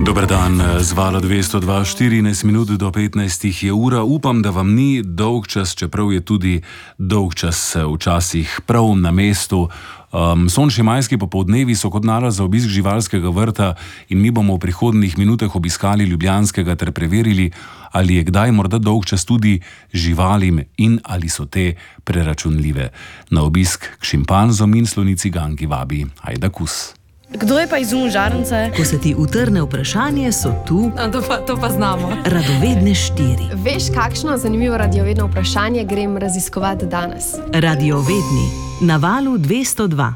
Dober dan, z Vala 202, 14 minut do 15 je ura. Upam, da vam ni dolg čas, čeprav je tudi dolg čas včasih prav na mestu. Sončni majski popoldnevi so kot nalaž za obisk živalskega vrta in mi bomo v prihodnjih minutah obiskali ljubljanskega ter preverili, ali je kdaj morda dolg čas tudi živalim in ali so te preračunljive. Na obisk k šimpanzom in slonici Gangi vabi Ajda Kus. Kdo je pa izumil žarnice? Ko se ti utrne vprašanje, so tu To pa znamo. radovedne štiri. Veš, kakšno zanimivo radiovedno vprašanje grem raziskovati danes? Radiovedni na Valu 202.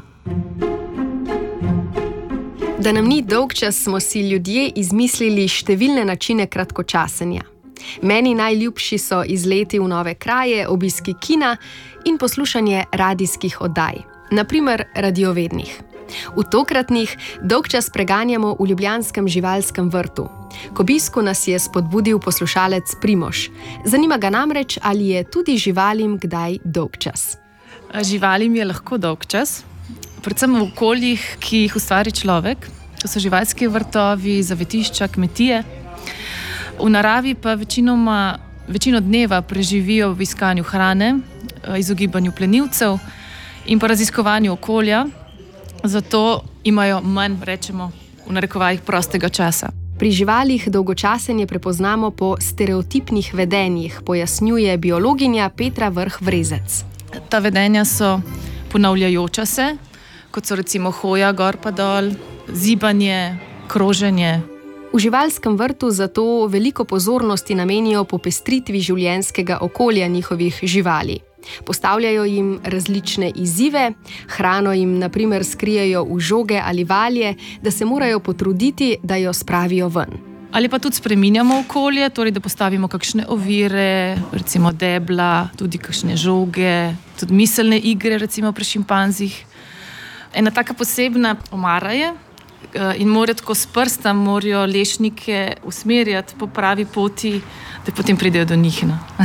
Da nam ni dolgčas, smo si ljudje izmislili številne načine kratkočasenja. Meni najljubši so izleti v nove kraje, obiski kina in poslušanje radijskih oddaj, na primer radiovednih. V tokratnih dolgčas preganjamo v ljubljanskem živalskem vrtu. K obisku nas je spodbudil poslušalec Primož. Zanima ga namreč, ali je tudi živalim kdaj dolgčas. Živalim je lahko dolgčas, predvsem v okoljih, ki jih ustvari človek. To so živalski vrtovi, zavetišča, kmetije. V naravi pa večino dneva preživijo v iskanju hrane, izogibanju plenilcev in pa raziskovanju okolja. Zato imajo manj, rečemo, v narekovajih prostega časa. Pri živalih dolgočasenje prepoznamo po stereotipnih vedenjih, pojasnjuje biologinja Petra Vrh Vrezec. Ta vedenja so ponavljajoča se, kot so recimo hoja gor pa dol, zibanje, kroženje. V živalskem vrtu zato veliko pozornosti namenijo popestritvi življenjskega okolja njihovih živali. Postavljajo jim različne izzive, hrano jim na primer skrijejo v žoge ali valje, da se morajo potruditi, da jo spravijo ven. Ali pa tudi spreminjamo okolje, torej da postavimo kakšne ovire, recimo debla, tudi kakšne žoge, tudi miselne igre, recimo pri šimpanzih. Ena taka posebna omara je in morajo tako s prstom morajo lešnike usmerjati po pravi poti, da potem pridejo do njih.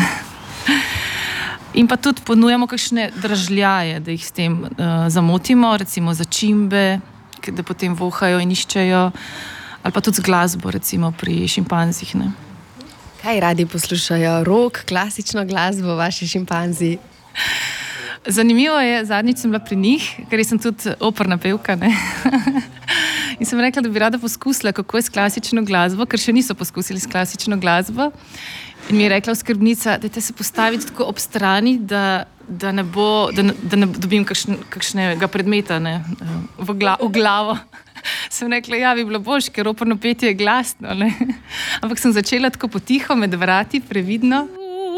In pa tudi ponujamo kakšne dražljaje, da jih s tem zamotimo, recimo začimbe, da potem vohajo in iščejo, ali pa tudi z glasbo, recimo pri šimpanzih. Kaj radi poslušajo? Rock, klasično glasbo, vaši šimpanzi? Zanimivo je, zadnjič sem bila pri njih, ker sem tudi operna pevka, in sem rekla, da bi rada poskusila, kako je s klasično glasbo, ker še niso poskusili s klasično glasbo. In mi je rekla skrbnica, dajte se postaviti tako ob strani, da ne dobim kakšnega predmeta v glavo. Sem rekla, ja, bi bilo boljše, ker operno petje je glasno. Ampak sem začela tako potiho med vrati, previdno.